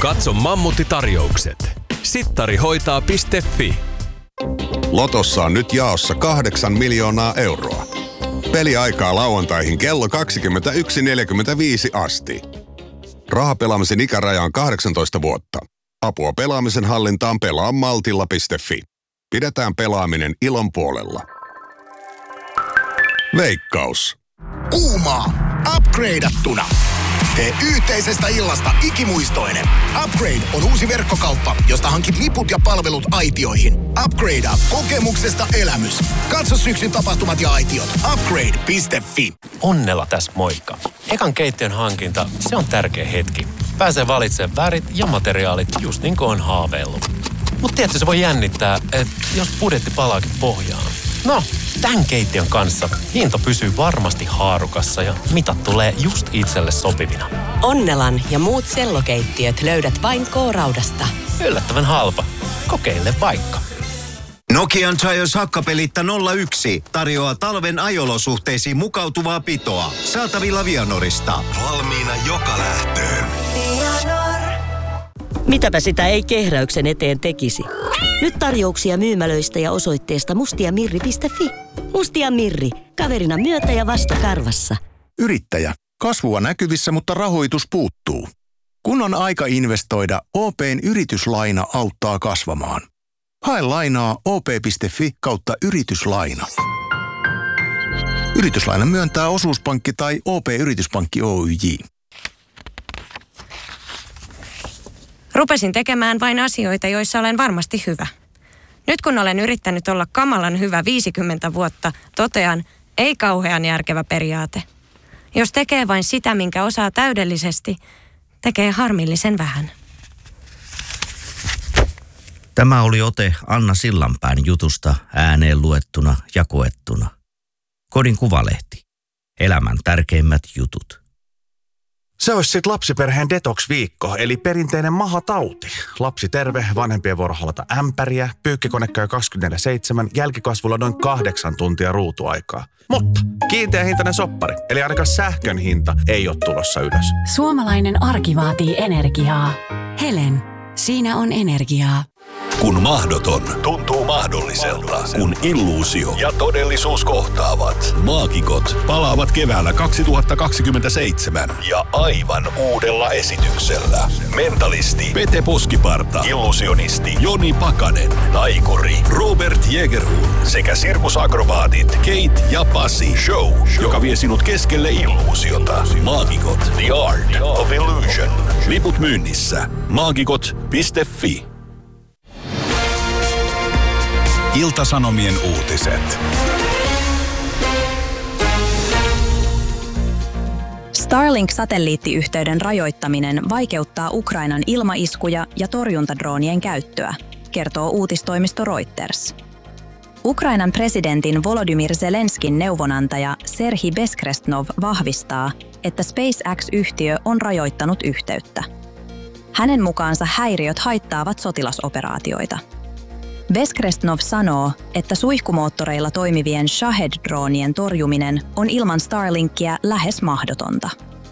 Katso Mammutti-tarjoukset. Sittarihoitaa.fi. Lotossa on nyt jaossa 8 miljoonaa euroa. Peliaikaa lauantaihin kello 21.45 asti. Rahapelaamisen ikäraja on 18 vuotta. Apua pelaamisen hallintaan pelaa maltilla.fi. Pidetään pelaaminen ilon puolella. Veikkaus. Kuumaa. Upgradeattuna. Tee yhteisestä illasta ikimuistoinen. Upgrade on uusi verkkokauppa, josta hankit liput ja palvelut aitioihin. Upgradea kokemuksesta elämys. Katso syksyn tapahtumat ja aitiot. Upgrade.fi. Onnella tässä moikka. Ekan keittiön hankinta, se on tärkeä hetki. Pääsee valitsemaan värit ja materiaalit just niin kuin on haaveillut. Mutta tietysti se voi jännittää, että jos budjetti palaakin pohjaan. No, tämän keittiön kanssa hinta pysyy varmasti haarukassa ja mitat tulee just itselle sopivina. Onnelan ja muut sellokeittiöt löydät vain K-Raudasta. Yllättävän halpa. Kokeile vaikka. Nokian Tires hakkapelitta 01 tarjoaa talven ajolosuhteisiin mukautuvaa pitoa. Saatavilla Vianorista. Valmiina joka lähtöön. Mitäpä sitä ei kehräyksen eteen tekisi. Nyt tarjouksia myymälöistä ja osoitteesta mustiamirri.fi. Mustia Mirri, kaverina myötä ja vastokarvassa. Yrittäjä. Kasvua näkyvissä, mutta rahoitus puuttuu. Kun on aika investoida, OP:n yrityslaina auttaa kasvamaan. Hae lainaa op.fi/yrityslaina. Yrityslaina myöntää osuuspankki tai OP-yrityspankki Oyj. Rupesin tekemään vain asioita, joissa olen varmasti hyvä. Nyt kun olen yrittänyt olla kamalan hyvä 50 vuotta, totean, ei kauhean järkevä periaate. Jos tekee vain sitä, minkä osaa täydellisesti, tekee harmillisen vähän. Tämä oli ote Anna Sillanpään jutusta ääneen luettuna ja koettuna. Kodin Kuvalehti. Elämän tärkeimmät jutut. Se olisi sitten lapsiperheen detox-viikko, eli perinteinen mahatauti. Lapsi terve, vanhempien vuoro halata ämpäriä, pyykkikone käy 24/7, jälkikasvulla noin 8 tuntia ruutuaikaa. Mutta kiinteä hintainen soppari, eli ainakaan sähkön hinta ei ole tulossa ylös. Suomalainen arki vaatii energiaa. Helen, siinä on energiaa. Kun mahdoton tuntuu mahdolliselta, kun illuusio ja todellisuus kohtaavat. Maagikot palaavat keväällä 2027 ja aivan uudella esityksellä. Mentalisti Pete Poskiparta, illusionisti Joni Pakanen, taikuri Robert Jägerhun sekä sirkusakrobaatit Kate ja Pasi. Show, joka vie sinut keskelle illuusiota. Maagikot, The Art of Illusion. Liput myynnissä. Maagikot.fi. Ilta-Sanomien uutiset. Starlink-satelliittiyhteyden rajoittaminen vaikeuttaa Ukrainan ilmaiskuja ja torjuntadroonien käyttöä, kertoo uutistoimisto Reuters. Ukrainan presidentin Volodymyr Zelenskin neuvonantaja Serhii Bezkrestnov vahvistaa, että SpaceX-yhtiö on rajoittanut yhteyttä. Hänen mukaansa häiriöt haittaavat sotilasoperaatioita. Bezkrestnov sanoo, että suihkumoottoreilla toimivien Shahed-droonien torjuminen on ilman Starlinkia lähes mahdotonta.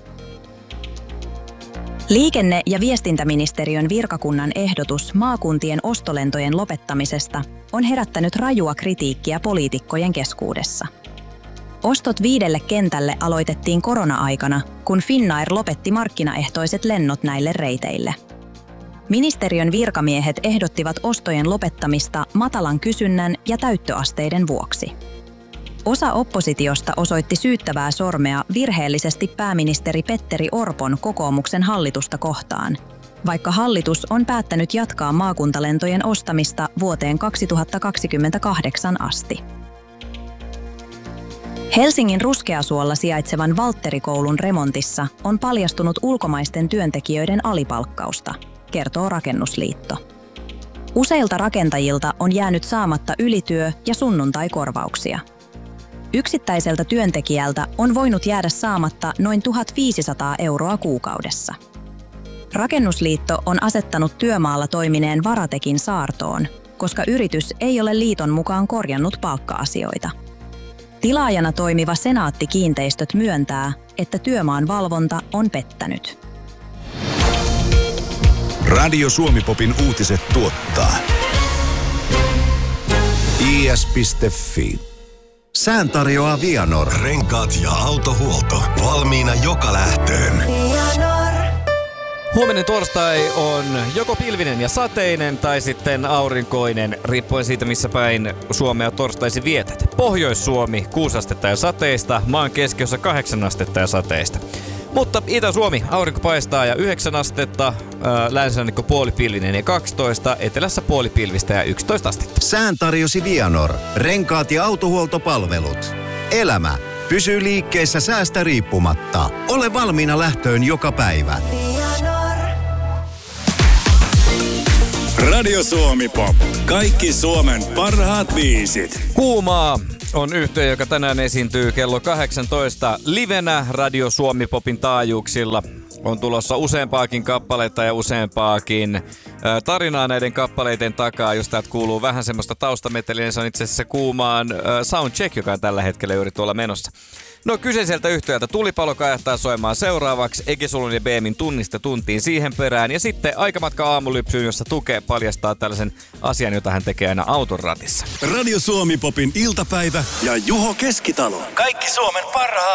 Liikenne- ja viestintäministeriön virkakunnan ehdotus maakuntien ostolentojen lopettamisesta on herättänyt rajua kritiikkiä poliitikkojen keskuudessa. Ostot 5 kentälle aloitettiin korona-aikana, kun Finnair lopetti markkinaehtoiset lennot näille reiteille. Ministeriön virkamiehet ehdottivat ostojen lopettamista matalan kysynnän ja täyttöasteiden vuoksi. Osa oppositiosta osoitti syyttävää sormea virheellisesti pääministeri Petteri Orpon kokoomuksen hallitusta kohtaan, vaikka hallitus on päättänyt jatkaa maakuntalentojen ostamista vuoteen 2028 asti. Helsingin Ruskeasuolla sijaitsevan Valtterikoulun remontissa on paljastunut ulkomaisten työntekijöiden alipalkkausta, kertoo Rakennusliitto. Useilta rakentajilta on jäänyt saamatta ylityö- ja sunnuntaikorvauksia. Yksittäiseltä työntekijältä on voinut jäädä saamatta noin 1 500 € kuukaudessa. Rakennusliitto on asettanut työmaalla toimineen Varatekin saartoon, koska yritys ei ole liiton mukaan korjannut palkka-asioita. Tilaajana toimiva Senaatti-kiinteistöt myöntää, että työmaan valvonta on pettänyt. Radio Suomi-popin uutiset tuottaa is.fi. Sään tarjoaa Vianor. Renkaat ja autohuolto valmiina joka lähtöön. Huominen torstai on joko pilvinen ja sateinen tai sitten aurinkoinen, riippuen siitä missä päin Suomea torstaisin vietät. Pohjois-Suomi 6 astetta ja sateista, maan keskiössä 8 astetta ja sateista. Mutta Itä-Suomi aurinko paistaa ja 9 astetta, länsirannikko puolipilvinen ja 12, etelässä puolipilvistä ja 11 astetta. Sään tarjosi Vianor. Renkaat ja autohuoltopalvelut. Elämä pysyy liikkeessä säästä riippumatta. Ole valmiina lähtöön joka päivä. Radio Suomi-pop. Kaikki Suomen parhaat biisit. Kuumaa on yhtye, joka tänään esiintyy kello 18 livenä Radio Suomi-popin taajuuksilla. On tulossa useampaakin kappaletta ja useampaakin tarinaa näiden kappaleiden takaa. Jos täältä kuuluu vähän semmoista taustameteliä, niin se on itse asiassa Kuumaan Soundcheck, joka on tällä hetkellä juuri tuolla menossa. No kyseiseltä yhtiöltä Tulipalo kajahtaa soimaan seuraavaksi. Ekisulun ja Beemin tunnista tuntiin siihen perään. Ja sitten Aikamatka aamulypsyyn, jossa Tuke paljastaa tällaisen asian, jota hän tekee aina auton ratissa. Radio Suomi-popin iltapäivä ja Juho Keskitalo. Kaikki Suomen parhaat